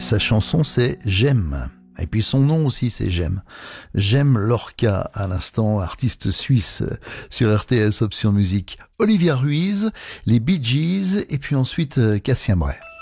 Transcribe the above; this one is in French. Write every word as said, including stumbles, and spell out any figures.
Sa chanson c'est J'aime. Et puis son nom aussi c'est J'aime. J'aime Lorca à l'instant, artiste suisse sur R T S Option Musique. Olivia Ruiz, les Bee Gees et puis ensuite Cassien Bray.